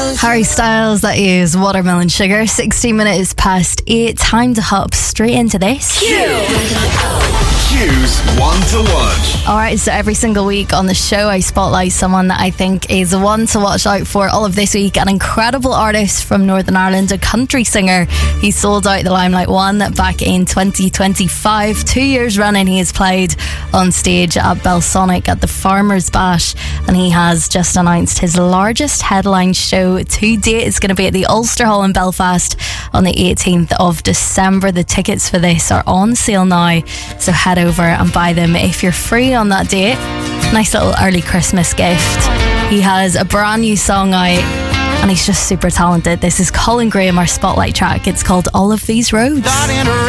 Harry Styles, that is Watermelon Sugar. 16 minutes past 8. Time to hop straight into this. Choose one to watch. Alright, so every single week on the show I spotlight someone that I think is the one to watch out for. All of this week, an incredible artist from Northern Ireland, a country singer. He sold out the Limelight One back in 2025. 2 years running he has played on stage at Belsonic at the Farmers Bash, and he has just announced his largest headline show to date. It's going to be at the Ulster Hall in Belfast on the 18th of December. The tickets for this are on sale now, so head over and buy them if you're free on that date. Nice little early Christmas gift. He has a brand new song out and he's just super talented. This is Colin Graham, our spotlight track. It's called All of These Roads.